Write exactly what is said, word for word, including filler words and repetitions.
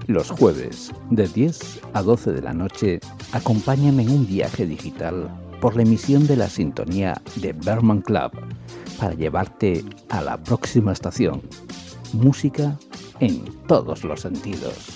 Los jueves, de diez a doce de la noche, acompáñame en un viaje digital por la emisión de la sintonía de Berman Club para llevarte a la próxima estación. Música en todos los sentidos.